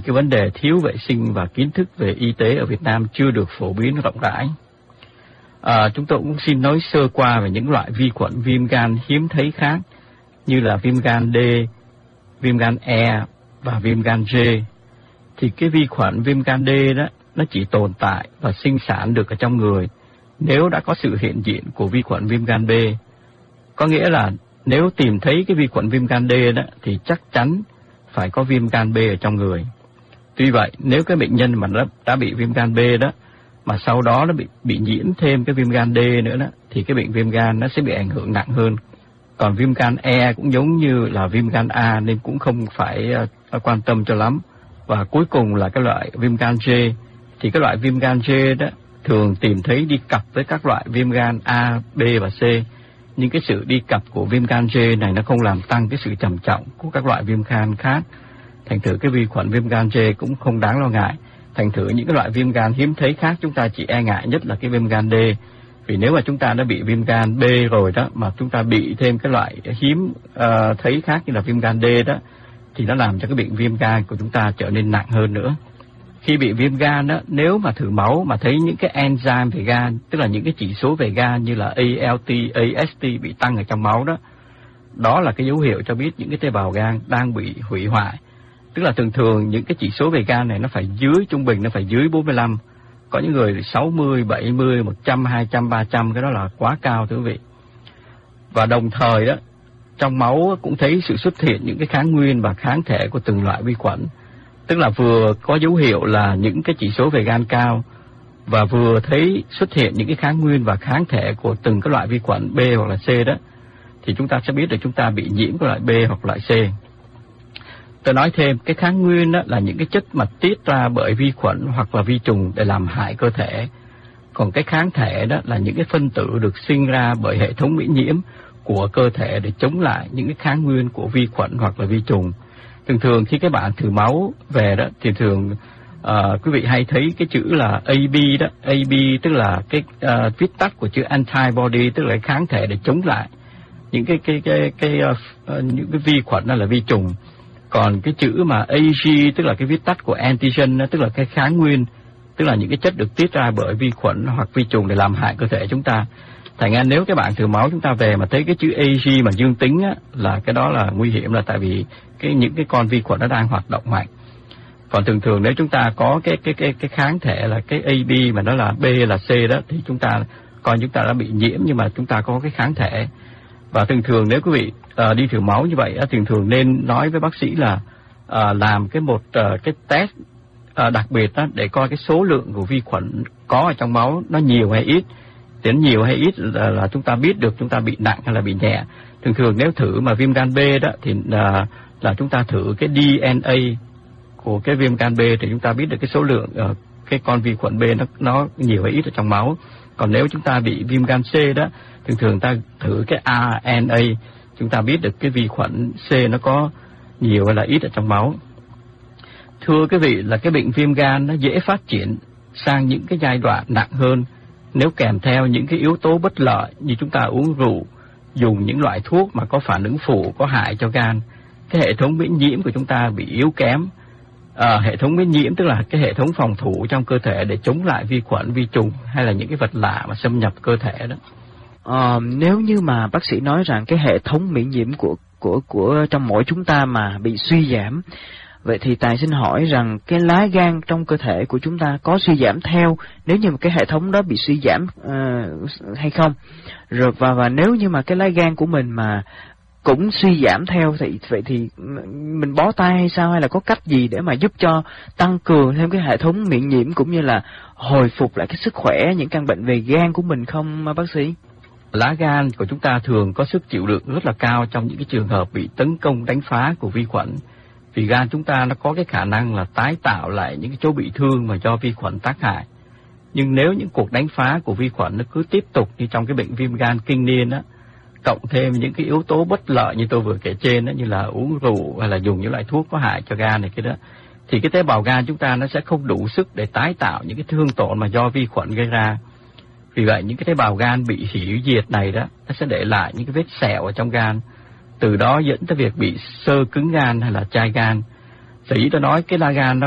cái vấn đề thiếu vệ sinh và kiến thức về y tế ở Việt Nam chưa được phổ biến rộng rãi. Chúng tôi cũng xin nói sơ qua về những loại vi khuẩn viêm gan hiếm thấy khác như là viêm gan D, viêm gan E và viêm gan G. Thì cái vi khuẩn viêm gan D đó nó chỉ tồn tại và sinh sản được ở trong người nếu đã có sự hiện diện của vi khuẩn viêm gan B. Có nghĩa là nếu tìm thấy cái vi khuẩn viêm gan D đó thì chắc chắn phải có viêm gan B ở trong người. Tuy vậy, nếu cái bệnh nhân mà đã bị viêm gan B đó mà sau đó nó bị nhiễm thêm cái viêm gan D nữa đó thì cái bệnh viêm gan nó sẽ bị ảnh hưởng nặng hơn. Còn viêm gan E cũng giống như là viêm gan A nên cũng không phải quan tâm cho lắm. Và cuối cùng là cái loại viêm gan G. Thì cái loại viêm gan G đó thường tìm thấy đi cặp với các loại viêm gan A, B và C. Nhưng cái sự đi cặp của viêm gan G này nó không làm tăng cái sự trầm trọng của các loại viêm gan khác. Thành thử cái vi khuẩn viêm gan G cũng không đáng lo ngại. Thành thử những cái loại viêm gan hiếm thấy khác chúng ta chỉ e ngại nhất là cái viêm gan D. Vì nếu mà chúng ta đã bị viêm gan B rồi đó mà chúng ta bị thêm cái loại hiếm thấy khác như là viêm gan D đó thì nó làm cho cái bệnh viêm gan của chúng ta trở nên nặng hơn nữa. Khi bị viêm gan đó, nếu mà thử máu mà thấy những cái enzyme về gan, tức là những cái chỉ số về gan như là ALT, AST bị tăng ở trong máu đó, đó là cái dấu hiệu cho biết những cái tế bào gan đang bị hủy hoại. Tức là thường những cái chỉ số về gan này nó phải dưới, trung bình nó phải dưới 45. Có những người 60, 70, 100, 200, 300, cái đó là quá cao thưa quý vị. Và đồng thời đó, trong máu cũng thấy sự xuất hiện những cái kháng nguyên và kháng thể của từng loại vi khuẩn. Tức là vừa có dấu hiệu là những cái chỉ số về gan cao và vừa thấy xuất hiện những cái kháng nguyên và kháng thể của từng cái loại vi khuẩn B hoặc là C đó, thì chúng ta sẽ biết là chúng ta bị nhiễm của loại B hoặc loại C. Tôi nói thêm, cái kháng nguyên đó là những cái chất mà tiết ra bởi vi khuẩn hoặc là vi trùng để làm hại cơ thể. Còn cái kháng thể đó là những cái phân tử được sinh ra bởi hệ thống miễn nhiễm của cơ thể để chống lại những cái kháng nguyên của vi khuẩn hoặc là vi trùng. Thường khi các bạn thử máu về đó thì quý vị hay thấy cái chữ là AB đó, AB tức là cái viết tắt của chữ antibody, tức là cái kháng thể để chống lại những những cái vi khuẩn là vi trùng. Còn cái chữ mà AG tức là cái viết tắt của antigen, tức là cái kháng nguyên, tức là những cái chất được tiết ra bởi vi khuẩn hoặc vi trùng để làm hại cơ thể chúng ta. Thành ra nếu các bạn thử máu chúng ta về mà thấy cái chữ AG mà dương tính á, là cái đó là nguy hiểm, là tại vì những cái con vi khuẩn nó đang hoạt động mạnh. Còn thường nếu chúng ta có cái kháng thể là cái AB mà nó là B là C đó thì chúng ta coi chúng ta đã bị nhiễm nhưng mà chúng ta có cái kháng thể. Và thường nếu quý vị đi thử máu như vậy thường nên nói với bác sĩ là làm cái test đặc biệt đó để coi cái số lượng của vi khuẩn có ở trong máu nó nhiều hay ít. Tiến nhiều hay ít là chúng ta biết được chúng ta bị nặng hay là bị nhẹ. Thường nếu thử mà viêm gan B đó thì là chúng ta thử cái DNA của cái viêm gan B thì chúng ta biết được cái số lượng cái con vi khuẩn B nó nhiều hay ít ở trong máu. Còn nếu chúng ta bị viêm gan C đó, thường ta thử cái RNA, chúng ta biết được cái vi khuẩn C nó có nhiều hay là ít ở trong máu. Thưa quý vị, là cái bệnh viêm gan nó dễ phát triển sang những cái giai đoạn nặng hơn nếu kèm theo những cái yếu tố bất lợi như chúng ta uống rượu, dùng những loại thuốc mà có phản ứng phụ có hại cho gan. Cái hệ thống miễn nhiễm của chúng ta bị yếu kém. Hệ thống miễn nhiễm tức là cái hệ thống phòng thủ trong cơ thể để chống lại vi khuẩn, vi trùng hay là những cái vật lạ mà xâm nhập cơ thể đó. Nếu như mà bác sĩ nói rằng cái hệ thống miễn nhiễm của trong mỗi chúng ta mà bị suy giảm, vậy thì Tài xin hỏi rằng cái lá gan trong cơ thể của chúng ta có suy giảm theo nếu như mà cái hệ thống đó bị suy giảm hay không? Rồi và nếu như mà cái lá gan của mình mà cũng suy giảm theo thì vậy thì mình bó tay hay sao, hay là có cách gì để mà giúp cho tăng cường thêm cái hệ thống miễn nhiễm cũng như là hồi phục lại cái sức khỏe, những căn bệnh về gan của mình không bác sĩ? Lá gan của chúng ta thường có sức chịu đựng rất là cao trong những cái trường hợp bị tấn công đánh phá của vi khuẩn. Vì gan chúng ta nó có cái khả năng là tái tạo lại những cái chỗ bị thương mà do vi khuẩn tác hại. Nhưng nếu những cuộc đánh phá của vi khuẩn nó cứ tiếp tục như trong cái bệnh viêm gan kinh niên á, cộng thêm những cái yếu tố bất lợi như tôi vừa kể trên đó, như là uống rượu hay là dùng những loại thuốc có hại cho gan này kia đó, thì cái tế bào gan chúng ta nó sẽ không đủ sức để tái tạo những cái thương tổn mà do vi khuẩn gây ra. Vì vậy những cái tế bào gan bị hủy diệt này đó, nó sẽ để lại những cái vết sẹo ở trong gan, từ đó dẫn tới việc bị xơ cứng gan hay là chai gan. Sở dĩ tôi nói cái lá gan đó